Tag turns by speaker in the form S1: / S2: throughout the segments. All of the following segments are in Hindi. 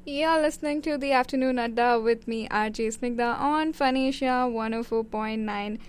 S1: You're listening to the Afternoon Adda with me, RJ Snigdha, on Phanisha 104.9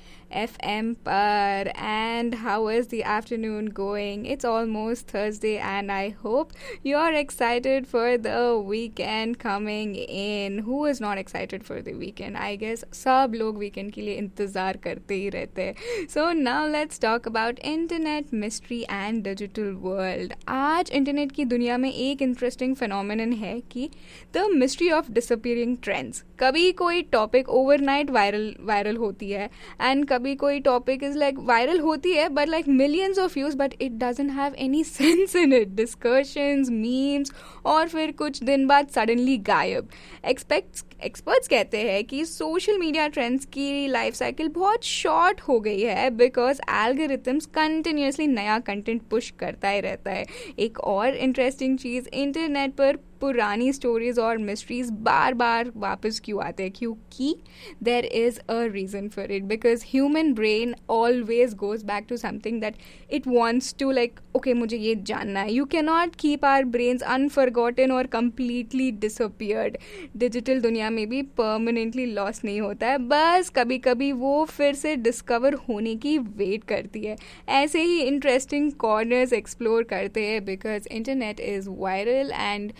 S1: FM par. And how is the afternoon going? It's almost Thursday, and I hope you're excited for the weekend coming in. Who is not excited for the weekend? I guess सब लोग weekend के लिए इंतज़ार करते ही रहते हैं. So now let's talk about internet mystery and digital world. आज इंटरनेट की दुनिया में एक इंटरेस्टिंग फिनोमिनन है कि the mystery of disappearing trends. कभी कोई टॉपिक ओवरनाइट वायरल होती है एंड कभी कोई टॉपिक इज लाइक वायरल होती है but like millions of views but it doesn't have any sense in it. Discussions, memes और फिर कुछ दिन बाद सडनली गायब. एक्सपर्ट्स कहते हैं कि सोशल मीडिया ट्रेंड्स की लाइफ साइकिल बहुत शॉर्ट हो गई है बिकॉज एल्गोरिथम्स कंटिन्यूसली नया कंटेंट पुश करता ही रहता है. एक और इंटरेस्टिंग चीज़, इंटरनेट पर पुरानी स्टोरीज और मिस्ट्रीज बार बार वापस क्यों आते हैं? क्योंकि there is a reason for it. Because human brain always goes back to something that it wants to like okay मुझे ये जानना है. You can not keep our brains अनफॉरगॉटन और कम्प्लीटली डिसअपियर्ड. डिजिटल दुनिया में भी परमानेंटली लॉस नहीं होता है, बस कभी कभी वो फिर से डिस्कवर होने की वेट करती है. ऐसे ही इंटरेस्टिंग कॉर्नर्स एक्सप्लोर करते हैं because internet is viral and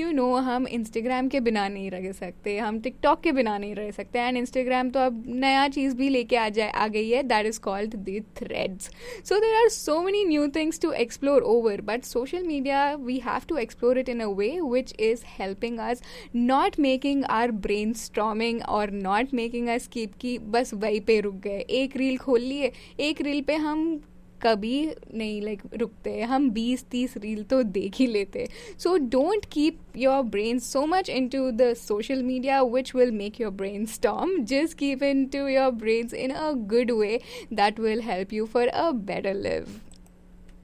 S1: हम इंस्टाग्राम के बिना नहीं रह सकते, हम टिकटॉक के बिना नहीं रह सकते. एंड इंस्टाग्राम तो अब नया चीज़ भी लेके आ गई है, that is called the threads. So there are so many new things to explore over, but social media we have to explore it in a way which is helping us, not making our brain storming और नॉट मेकिंग अस कीप की बस वहीं पे रुक गए. एक रील खोल लिए, एक रील पे हम कभी नहीं रुकते, हम 20-30 रील तो देख ही लेते. So don't keep your brain so much in to the social media which will make your brain storm. Just keep in to your brains in a good way that will help you for a better live.